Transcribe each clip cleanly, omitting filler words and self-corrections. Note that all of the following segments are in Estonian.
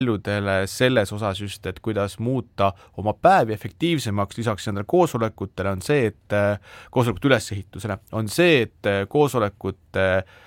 paljudele selles osas just, et kuidas muuta oma päevi efektiivsemaks, lisaks endale koosolekutele on see, et koosolekute ülesehitusele on see, et koosolekute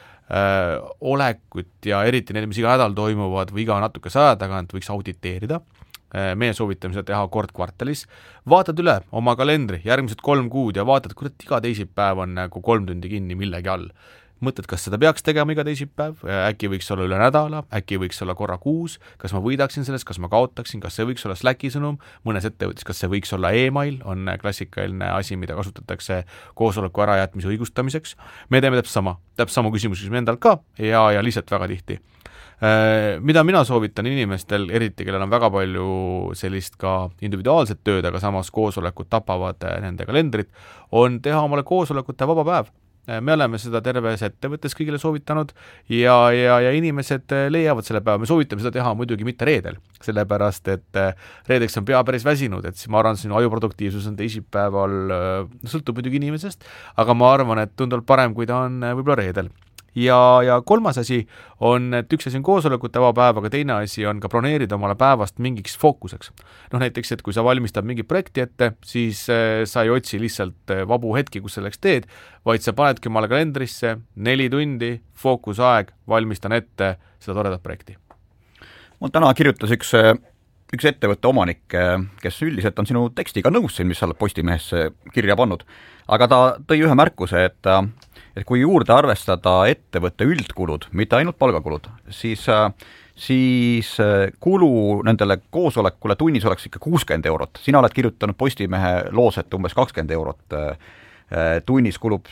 olekut ja eriti need, mis iga nädal toimuvad või iga natukese aja tagant võiks auditeerida. Meie soovitame seda teha kord kvartalis. Vaatad üle oma kalendri järgmised 3 kuud ja vaatad, kurat, iga teisipäev on nagu 3 tundi kinni millegi all. Mõtled, kas seda peaks tegema iga teisipäev, äkki võiks olla üle nädala, äkki võiks olla korra kuus, kas ma võidaksin sellest, kas ma kaotaksin, kas see võiks olla Slacki sõnum, mõnes ettevõttes, kas see võiks olla e-mail, on klassikaline asi, mida kasutatakse koosoleku ärajätmise õigustamiseks. Me teeme täpselt sama küsimus küsime endalt ka ja lihtsalt väga tihti. Mida mina soovitan inimestel, eriti kellel on väga palju sellist ka individuaalset tööd, aga samas koosolekud tapavad nende kalendrit, on teha omale koosolekute vaba päev. Me oleme seda terves ettevõttes kõigile soovitanud ja inimesed leiavad selle päeva. Me soovitame seda teha muidugi mitte reedel, sellepärast et reedeks on pea päris väsinud, et ma arvan, sinu ajuproduktiivsus on teisipäeval, sõltub muidugi inimesest, aga ma arvan, et tunduvalt parem, kui ta on võib-olla reedel. Ja kolmas asi on, et üks asi on koosolekute vaba päev, aga teine asi on ka broneerida omale päevast mingiks fookuseks. Näiteks, et kui sa valmistad mingi projekti ette, siis sa ei otsi lihtsalt vabu hetki, kus selleks teed, vaid sa panedki omale kalendrisse 4 tundi, fookusaeg, valmistan ette seda toredat projekti. Mul täna kirjutas üks ettevõtte omanik, kes üldiselt on sinu tekstiga nõus siin, mis sa oled Postimehesse kirja pannud, aga ta tõi ühe märkuse, et kui juurde arvestada ettevõtte üldkulud, mitte ainult palgakulud, siis kulu nendele koosolekule tunnis oleks ikka 60 eurot. Sina oled kirjutanud Postimehe loos, et umbes 20 eurot tunnis kulub,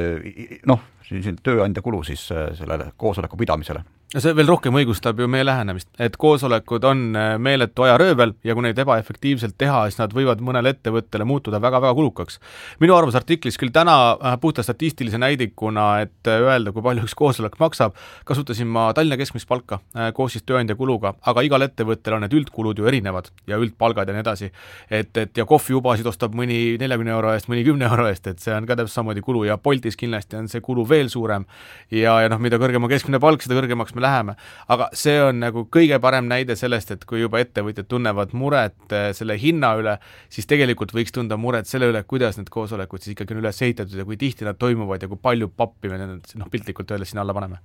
tööandja kulu siis sellele koosoleku pidamisele. See veel rohkem õigustab ju meie lähenemist, et koosolekud on meeletu ajaröövel ja kui neid ebaefektiivselt teha, siis nad võivad mõnele ettevõttele muutuda väga-väga kulukaks. Minu arvamus artiklis küll täna puhta statistilise näidikuna, et öelda, kui palju üks koosolek maksab, kasutasin ma Tallinna keskmist palka koos siis tööandja kuluga, aga igal ettevõttel on need üldkulud ju erinevad ja üldpalgad ja nii edasi. Ja kohvijubasid ostab mõni 40 euro eest, mõni 10 euro eest, et see on ka täpselt samamoodi kulu ja Boltis kindlasti on see kulu veel suurem ja mida kõrgema keskmine palk, seda kõrgemaks me läheme. Aga see on nagu kõige parem näide sellest, et kui juba ettevõtjad tunnevad muret selle hinna üle, siis tegelikult võiks tunda muret selle üle, kuidas need koosolekud siis ikkagi on üles ehitatud ja kui tihti nad toimuvad ja kui palju pappi me piltlikult öeldes sinna alla paneme.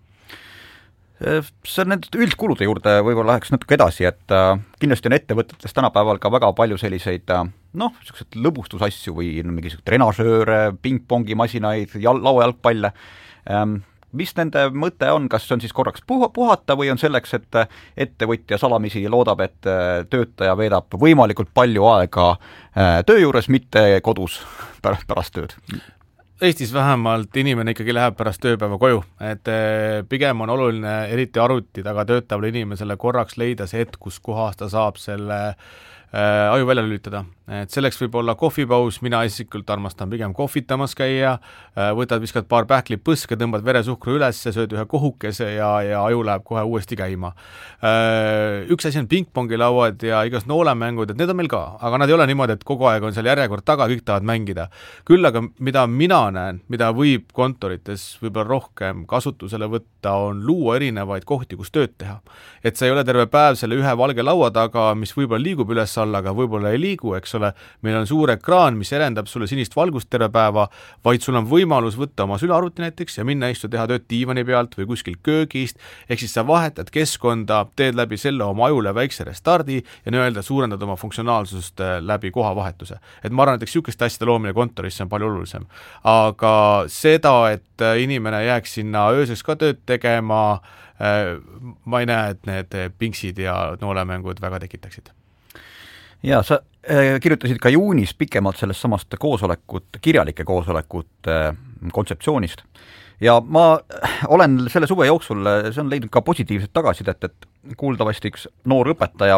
See nende üldkulude juurde võib-olla läheks natuke edasi, et kindlasti on ettevõtetes tänapäeval ka väga palju selliseid sellised lõbustusasju või mingisugused trenažööre, pingpongimasinaid, lauajalgpalle. Mis nende mõte on, kas see on siis korraks puhata või on selleks, et ettevõtja salamisi loodab, et töötaja veedab võimalikult palju aega töö juures, mitte kodus pärast tööd? Eestis vähemalt inimene ikkagi läheb pärast tööpäeva koju, et pigem on oluline eriti arvuti taga töötavale inimesele korraks leida see hetk, kus kohas ta saab selle aju välja lülitada. Et selleks võib olla kohvipaus, mina isiklikult armastan pigem kohvitamas käia, viskad paar pähklit põske, tõmbad veresuhkru üles, sööd ühe kohukese ja aju läheb kohe uuesti käima. Üks asi on pingpongilauad ja igas noolemängud, et need on meil ka, aga nad ei ole niimoodi, et kogu aeg on seal järjekord taga, kõik tahavad mängida. Küll aga mida mina näen, mida võib kontorites võib-olla rohkem kasutusele võtta, on luua erinevaid kohti, kus tööd teha. Et see ei ole terve päev selle ühe valge laua taga, mis võib-olla liigub üles alla, aga võib-olla ei liigu, eks ole. Meil on suur ekraan, mis erendab sulle sinist valgust terve päeva, vaid sul on võimalus võtta oma sülearvuti näiteks ja minna istu teha tööd diivani pealt või kuskil köögist, ehk siis sa vahetad keskkonda, teed läbi selle oma ajule väikse restardi ja suurendad oma funktsionaalsust läbi kohavahetuse. Et ma arvan, näiteks niisugust asjade loomine kontorisse on palju olulisem. Aga seda, et inimene jääks sinna ööseks ka tööd tegema, ma ei näe, et need pingsid ja noolemängud väga tekitaksid. Ja sa kirjutasid ka juunis pikemalt sellest samast kirjalike koosolekute kontseptsioonist. Ja ma olen selle suve jooksul, see on leidnud ka positiivset tagasisidet, et kuuldavasti üks noor õpetaja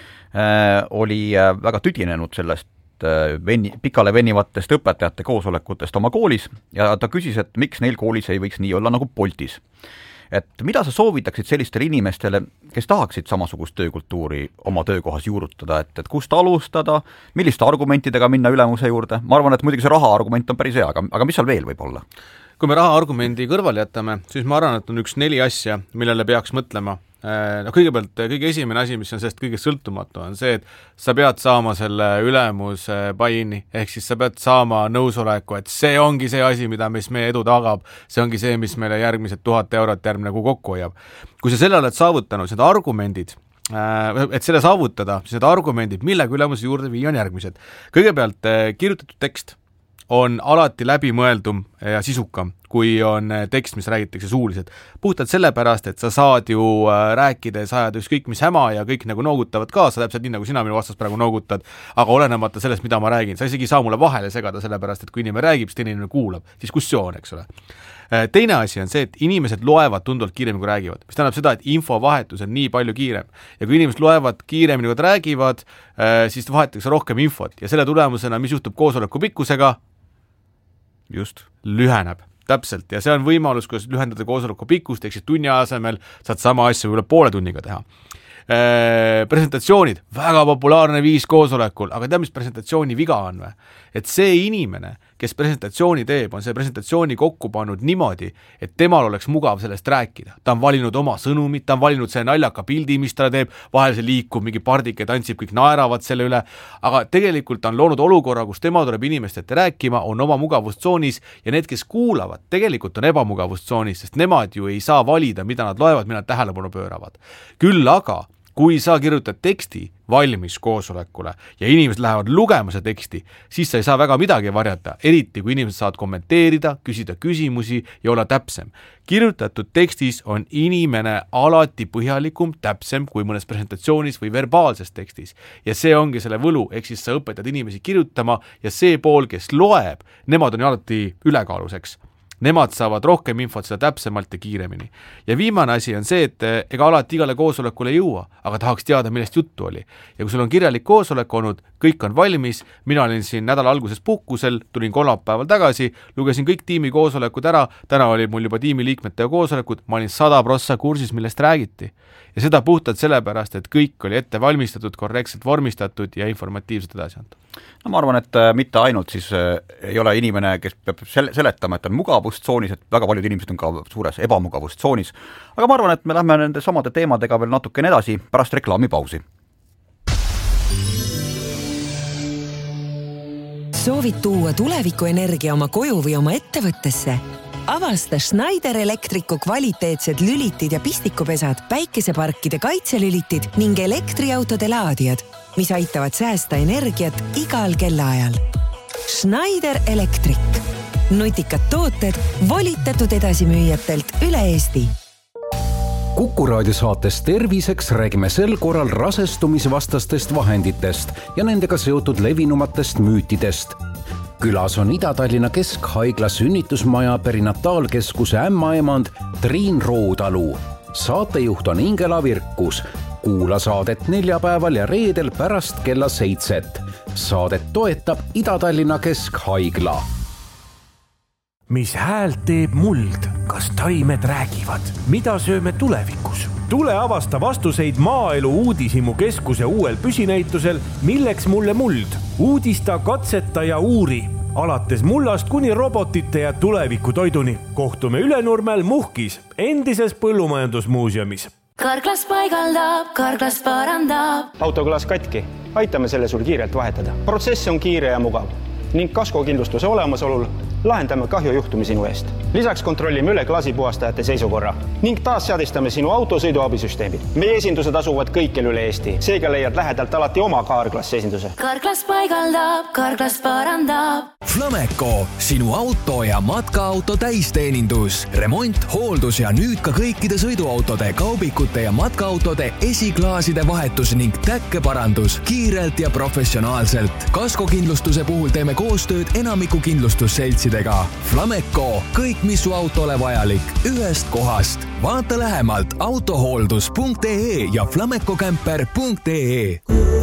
oli väga tüdinenud sellest pikale venivatest õpetajate koosolekutest oma koolis ja ta küsis, et miks neil koolis ei võiks nii olla nagu Boltis. Et mida sa soovitaksid sellistele inimestele, kes tahaksid samasugust töökultuuri oma töökohas juurutada, et kust alustada, milliste argumentidega minna ülemuse juurde? Ma arvan, et muidugi see raha argument on päris hea, aga mis seal veel võib olla? Kui me raha argumendi kõrval jätame, siis ma arvan, et on 4 asja, millele peaks mõtlema kõigepealt kõige esimene asi, mis on sellest kõigest sõltumatu, on see, et sa pead saama selle ülemuse buy-in'i, ehk siis sa pead saama nõusoleku, et see ongi see asi, mida mis meie edu tagab, see ongi see, mis meile järgmised 1000 eurot järgmine kuu kokku hoiab. Kui sa selle oled saavutanud, need argumendid, et selle saavutada, siis need argumendid, millega ülemuse juurde viia, on järgmised. Kõigepealt kirjutatud tekst on alati läbimõeldum ja sisukam, kui on tekst, mis räägitakse suuliselt. Puhtalt sellepärast, et sa saad ju rääkida ja sa ajad ükskõik mis häma ja kõik nagu noogutavad kaasa, täpselt nii nagu sina minu vastas praegu noogutad, aga olenemata sellest, mida ma räägin. Sa isegi saa mulle vahele segada sellepärast, et kui inimene räägib, siis teine inimene kuulab. Diskussioon, eks ole. Teine asi on see, et inimesed loevad tunduvalt kiiremini, kui räägivad. Mis tähendab seda, et infovahetus on nii palju kiirem. Ja kui inimesed loevad kiiremini, kui räägivad, siis vahetakse rohkem infot. Ja selle tulemusena, mis juhtub koosoleku pikkusega, just lüheneb. Täpselt, ja see on võimalus, kus lühendada koosoleku pikkust, ehk siis tunni asemel saad sama asja võib-olla poole tunniga teha. Presentatsioonid, väga populaarne viis koosolekul, aga tead, mis presentatsiooni viga on või? Et see inimene, kes presentatsiooni teeb, on see presentatsiooni kokku pannud niimoodi, et temal oleks mugav sellest rääkida. Ta on valinud oma sõnumit, ta on valinud see naljaka pildi, mis ta teeb, vahel see liikub, mingi pardike tantsib, kõik naeravad selle üle, aga tegelikult on loonud olukorra, kus tema tuleb inimest ette rääkima, on oma mugavustsoonis ja need, kes kuulavad, tegelikult on ebamugavustsoonis, sest nemad ju ei saa valida, mida nad loevad, mida nad tähelepanu pööravad. Küll aga kui sa kirjutad teksti valmis koosolekule ja inimesed lähevad lugema see teksti, siis sa ei saa väga midagi varjata, eriti kui inimesed saavad kommenteerida, küsida küsimusi ja olla täpsem. Kirjutatud tekstis on inimene alati põhjalikum, täpsem kui mõnes presentatsioonis või verbaalses tekstis. Ja see ongi selle võlu, ehk siis sa õpetad inimesi kirjutama ja see pool, kes loeb, nemad on alati ülekaaluseks. Nemad saavad rohkem infot seda täpsemalt ja kiiremini. Ja viimane asi on see, et ega alati igale koosolekule ei jõua, aga tahaks teada, millest juttu oli. Ja kui sul on kirjalik koosolek olnud, kõik on valmis, mina olin siin nädala alguses puhkusel, tulin kolmapäeval tagasi, lugesin kõik tiimi koosolekud ära, täna oli mul juba tiimiliikmete koosolekud, ma olin 100% kursis, millest räägiti. Ja seda puhtalt sellepärast, et kõik oli ette valmistatud, korrektselt vormistatud ja informatiivselt edasi antud. No ma arvan, et mitte ainult siis ei ole inimene, kes peab seletama, et on mugavustsoonis, et väga paljud inimesed on ka suures ebamugavustsoonis, aga ma arvan, et me lähme nende samade teemadega veel natukene edasi pärast reklaamipausi. Soovid tuua tulevikuenergia oma koju või oma ettevõttesse? Avasta Schneider Electricu kvaliteetsed lülitid ja pistikupesad, päikeseparkide kaitselülitid ning elektriautode laadijad, mis aitavad säästa energiat igal kellaajal. Schneider Electric. Nutikad tooted volitatud edasimüüjatelt üle Eesti. Kuku raadio saates Terviseks räägime sel korral rasestumisvastastest vahenditest ja nendega seotud levinumatest müütidest. Külas on Ida-Tallinna Keskhaigla sünnitusmaja perinataalkeskuse ämmaemand Triin Roodalu. Saatejuht on Ingela Virkus. Kuula saadet neljapäeval ja reedel pärast kella 7. Saadet toetab Ida-Tallinna Keskhaigla. Mis häält teeb muld? Kas taimed räägivad? Mida sööme tulevikus? Tule avasta vastuseid Maaelu Uudishimu keskuse uuel püsinäitusel Milleks mulle muld? Uudista, katseta ja uuri. Alates mullast kuni robotite ja tulevikutoiduni. Kohtume Ülenurmel Muhkis, endises põllumajandusmuuseumis. Karklas paigaldab, Karklas parandab. Autoklaas katki. Aitame selle sul kiirelt vahetada. Protsess on kiire ja mugav. Ning kaskokindlustuse olemasolul lahendame kahjujuhtumi sinu eest. Lisaks kontrollime üle klaasipuhastajate seisukorra ning taas seadistame sinu auto sõiduabisüsteemid. Meie esindused asuvad kõikjal üle Eesti. Seega leiad lähedalt alati oma Karklas esinduse. Karklas paigaldab, Karklas parandab. Flameco, sinu auto ja matkaauto täisteenindus, remont, hooldus ja nüüd ka kõikide sõiduautode, kaubikute ja matkaautode esiklaaside vahetus ning täkkeparandus kiirelt ja professionaalselt. Kaskokindlustuse puhul teeme koostööd enamiku kindlustusseltsidega. Flameco, kõik mis su autole vajalik, ühest kohast. Vaata lähemalt autohooldus.ee ja flamecocamper.ee.